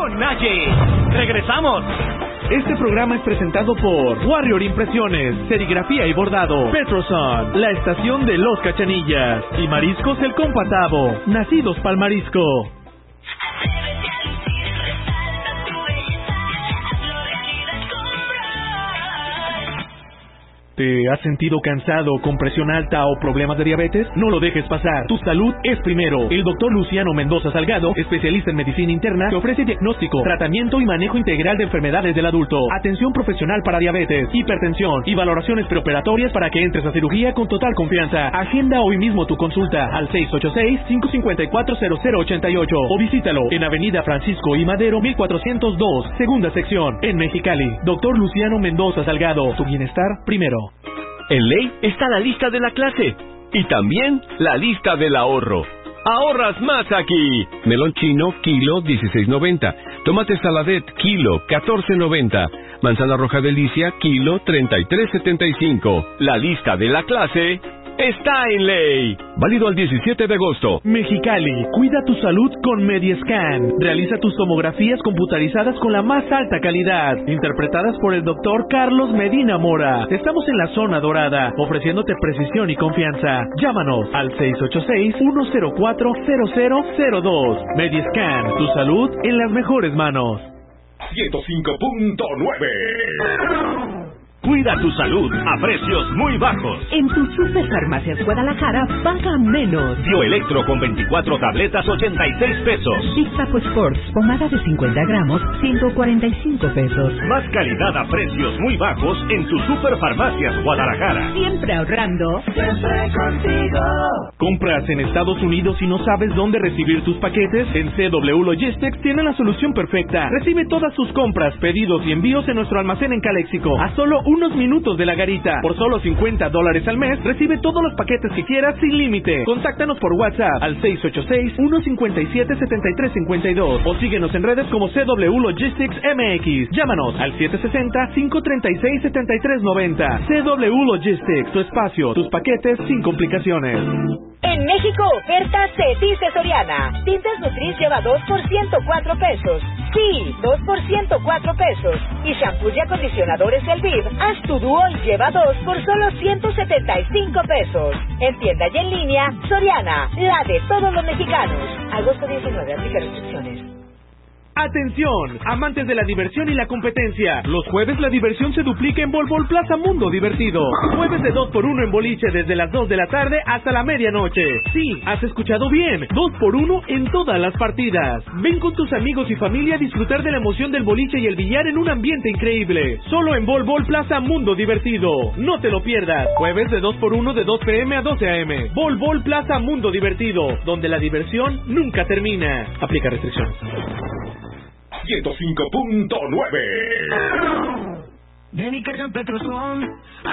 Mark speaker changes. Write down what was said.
Speaker 1: con Naye. ¡Regresamos!
Speaker 2: Este programa es presentado por Warrior Impresiones, Serigrafía y Bordado, Petroson, la estación de Los Cachanillas y Mariscos El Compatavo, nacidos pa'l marisco. ¿Te has sentido cansado, con presión alta o problemas de diabetes? No lo dejes pasar. Tu salud es primero. El doctor Luciano Mendoza Salgado, especialista en medicina interna, te ofrece diagnóstico, tratamiento y manejo integral de enfermedades del adulto, atención profesional para diabetes, hipertensión y valoraciones preoperatorias para que entres a cirugía con total confianza. Agenda hoy mismo tu consulta al 686-554-0088 o visítalo en Avenida Francisco I. Madero, 1402, segunda sección, en Mexicali. Doctor Luciano Mendoza Salgado, tu bienestar primero.
Speaker 3: En Ley está la lista de la clase y también la lista del ahorro. Ahorras más aquí. Melón chino, kilo, 16.90. Tomate saladet, kilo, 14.90. Manzana roja delicia, kilo, 33.75. La lista de la clase está en Ley. Válido al 17 de agosto.
Speaker 2: Mexicali, cuida tu salud con Mediascan. Realiza tus tomografías computarizadas con la más alta calidad, interpretadas por el doctor Carlos Medina Mora. Estamos en la zona dorada, ofreciéndote precisión y confianza. Llámanos al 686-104-0002. Mediascan, tu salud en las mejores manos.
Speaker 4: 105.9.
Speaker 1: Cuida tu salud a precios muy bajos.
Speaker 5: En tu Superfarmacias Guadalajara paga menos.
Speaker 1: Bioelectro con 24 tabletas, 86 pesos.
Speaker 5: Big Papo Sports, pomada de 50 gramos, 145 pesos.
Speaker 1: Más calidad a precios muy bajos en tu Superfarmacias Guadalajara.
Speaker 5: Siempre ahorrando.
Speaker 6: Siempre contigo.
Speaker 2: ¿Compras en Estados Unidos y no sabes dónde recibir tus paquetes? En CW Logistics tienen la solución perfecta. Recibe todas tus compras, pedidos y envíos en nuestro almacén en Caléxico a solo unos minutos de la garita. Por solo $50 al mes, recibe todos los paquetes que quieras sin límite. Contáctanos por WhatsApp al 686-157-7352 o síguenos en redes como CW Logistics MX. Llámanos al 760-536-7390. CW Logistics, tu espacio, tus paquetes sin complicaciones.
Speaker 7: En México, oferta Cetice Soriana. Tintes Nutris lleva 2 por 104 pesos. Sí, 2 por 104 pesos. Y shampoo y acondicionadores El Viv, haz tu dúo y lleva 2 por solo 175 pesos. En tienda y en línea, Soriana, la de todos los mexicanos. Agosto 19, aplica restricciones.
Speaker 2: ¡Atención! Amantes de la diversión y la competencia. Los jueves la diversión se duplica en Volvol Plaza Mundo Divertido. Jueves de 2x1 en boliche desde las 2 de la tarde hasta la medianoche. Sí, has escuchado bien. 2x1 en todas las partidas. Ven con tus amigos y familia a disfrutar de la emoción del boliche y el billar en un ambiente increíble. Solo en Volvol Plaza Mundo Divertido. No te lo pierdas. Jueves de 2x1 de 2 p.m. a 12 a.m. Volvol Plaza Mundo Divertido, donde la diversión nunca termina. Aplica restricciones.
Speaker 4: 105.9.
Speaker 6: Ven y carga Petroson.